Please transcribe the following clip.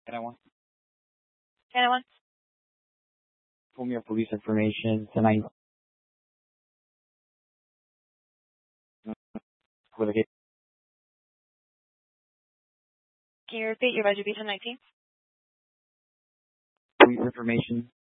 Anyone? Anyone? Pull me up police information tonight. With a Can you repeat your reservation 19? police information